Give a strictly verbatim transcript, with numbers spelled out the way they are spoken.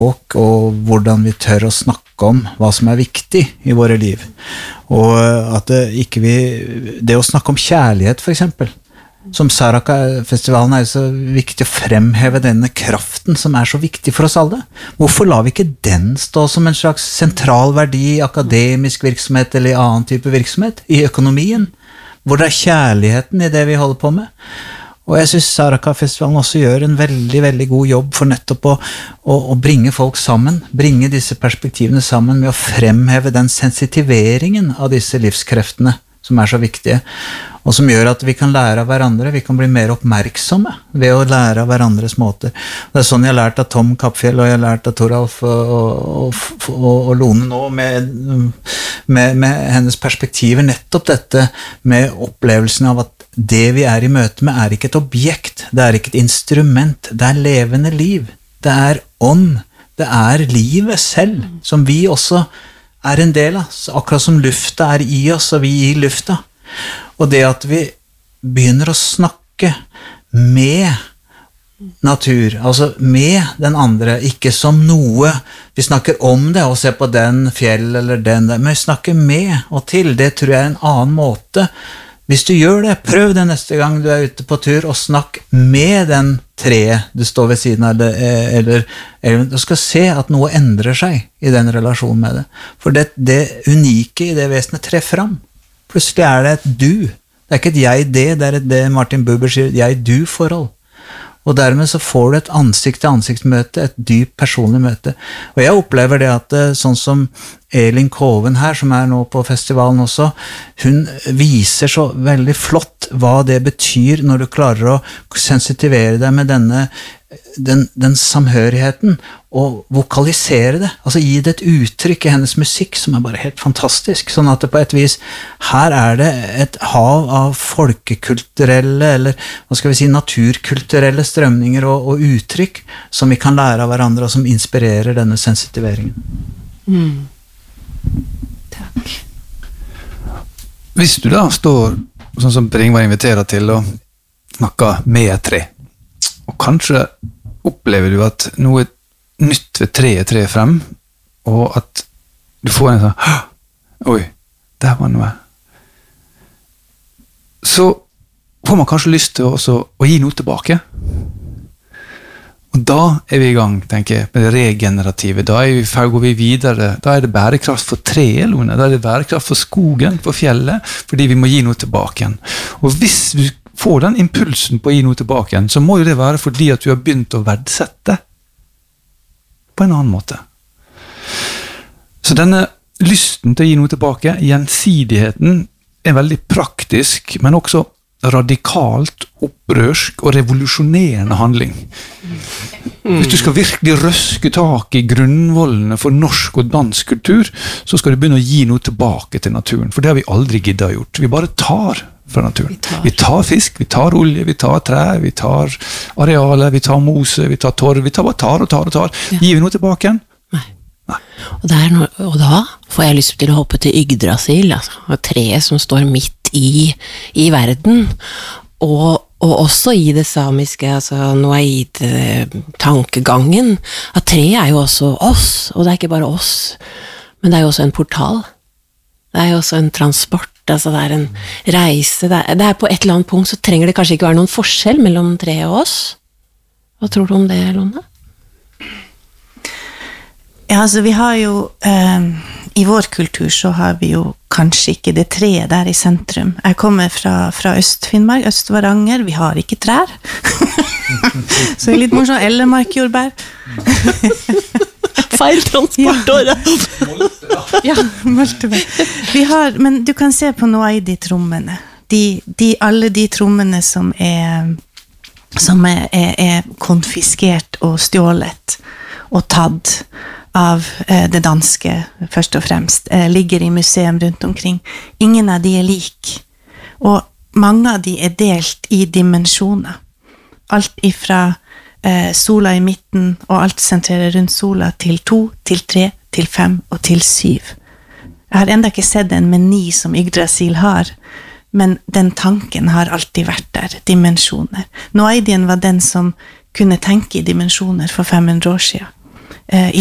og, og hvordan vi tør å snakke om hva som er viktig i våre liv. Og at det ikke vi, det å snakke om kjærlighet for eksempel, som Saraka-festivalen er så viktig å fremheve denne kraften som er så viktig for oss alle. Hvorfor lar vi ikke den stå som en slags sentral verdi i akademisk virksomhet eller i annen type virksomhet, i økonomien, hvor det er kjærligheten i det vi holder på med? Og jeg synes Saraka-festivalen også gjør en veldig, veldig god jobb for nettopp å, å, å bringe folk sammen, bringe disse perspektivene sammen med å fremheve den sensitiveringen av disse livskreftene som er så viktige, og som gjør at vi kan lære av hverandre, vi kan bli mer oppmerksomme ved å lære av hverandres måter. Det er sånn jeg har lært av Tom Kappfjell, og jeg har lært av Toralf og, og, og, og Lone nå, med, med, med hennes perspektiver, nettopp dette med opplevelsen av at det vi er i møte med er ikke et objekt, det er ikke et instrument, det er levende liv, det er ånd, det er livet selv, som vi også er en del av, akkurat som lufta er i oss, og vi i lufta. Og det at vi begynner å snakke med natur, altså med den andre, ikke som noe, vi snakker om det, og ser på den fjell eller den der, men vi snakker med og til, det tror jeg er en annen måte. Hvis du gjør det, prøv det neste gang du er ute på tur, og snakk med den treet du står ved siden av, eller, eller, eller du skal se at noe endrer seg i den relasjonen med det. For det, det unike i det vesenet trer fram. Plutselig er det et du. Det er ikke et jeg-det, det er et det Martin Buber sier, jeg-du-forhold. Og dermed så får du et ansikt-til-ansiktsmøte, et dypt personlig møte. Og jeg opplever det at sånn som Elin Koven her, som er nå på festivalen også, hun viser så veldig flott hva det betyr når du klarer å sensitivere deg med denne den, den samhørigheten og vokalisere det, altså gi det et uttrykk i hennes musikk som er bare helt fantastisk, sånn at det på et vis, her er det et hav av folkekulturelle eller hva skal vi si, naturkulturelle strømninger og, og uttrykk som vi kan lære av hverandre og som inspirerer denne sensitiveringen. Mm. Takk. Hvis du da står, sånn som Per Ingvar inviterer til, og snakker med et tre, og kanskje opplever du at noe nytt ved treet trer frem, og at du får en sånn, oi, der var noe. Så får man kanskje lyst til også å gi noe tilbake. Og da er vi i gang, tenker jeg, med det regenerative. Da er vi, går vi videre. Da er det bærekraft for treet, Lone. Da er det bærekraft for skogen, for fjellet, fordi vi må gi noe tilbake igjen. Og hvis vi får den impulsen på å gi noe tilbake igjen, så må jo det være fordi at vi har begynt å verdsette på en annen måte. Så denne lysten til å gi noe tilbake, gjensidigheten, er veldig praktisk, men også radikalt, opprørsk og revolusjonerende handling. Hvis du skal virkelig røske tak i grunnvollene for norsk og dansk kultur, så skal du begynne å gi noe tilbake til naturen, for det har vi aldri giddet å gjort. Vi bare tar fra naturen. Vi tar. vi tar fisk, vi tar olje, vi tar trær, vi tar arealer, vi tar mose, vi tar torv, vi tar bare tar og tar og tar. Ja. Gir vi noe tilbake igjen? Nei. Nei. Og, der, og da får jeg lyst til å hoppe til Yggdrasil, altså, treet som står midt i, i verden, og, og også i det samiske, altså Noaid-tankegangen, at treet er jo også oss, og det er ikke bare oss, men det er jo også en portal. Det er jo også en transport, altså det er en reise, det er, det er på et eller annet punkt så trenger det kanskje ikke være noen forskjell mellom treet og oss. Hva tror du om det, Lone? Ja, altså vi har jo, eh, i vår kultur så har vi jo kanskje ikke det treet der i sentrum. Jeg kommer fra, fra Øst-Finnmark, Øst-Varanger, vi har ikke trær. Så det er litt morsomt, ellemarkjordbær. Feil transportåret. Ja, moltebær. Vi har, men du kan se på Noaidi-trommene. De, de, alle de trommene som er, som er, er, er konfiskert og stjålet og tatt av eh, det danske, først og fremst, eh, ligger i museum rundt omkring. Ingen av de er lik. Og mange av de er delt i dimensjoner. Alt ifra eh, sola i midten, og alt sentrerer rundt sola, til to, til tre, til fem og til syv. Jeg har enda ikke sett en meny som Yggdrasil har, men den tanken har alltid vært der, dimensjoner. Noaidien var den som kunne tenke i dimensjoner for fem hundre år siden. eh,